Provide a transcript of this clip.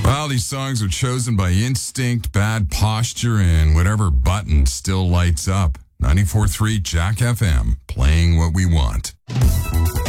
Well, these songs are chosen by instinct, bad posture, and whatever button still lights up. 94.3 Jack FM, playing what we want.